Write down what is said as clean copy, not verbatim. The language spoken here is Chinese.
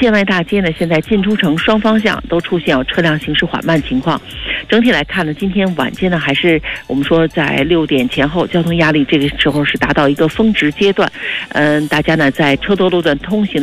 建外大街呢，现在进出城双方向都出现车辆行驶缓慢情况。整体来看呢，今天晚间呢，还是我们说在6点前后，交通压力这个时候是达到一个峰值阶段。大家呢在车多路段通行